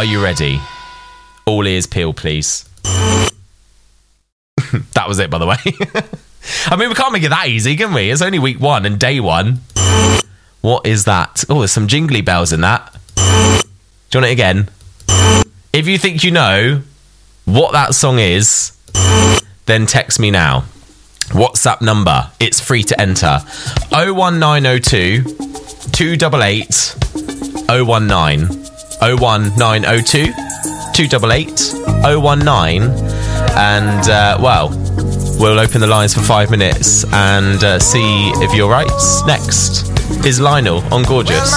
Are you ready? All ears peeled, please. That was it, by the way. I mean, we can't make it that easy, can we? It's only week 1 and day 1. What is that? Oh, there's some jingly bells in that. Do you want it again? If you think you know what that song is, then text me now. WhatsApp number, it's free to enter. 01902 288 019. 01902 288 019. And, well, we'll open the lines for 5 minutes and see if you're right. Next is Lionel on Gorgeous.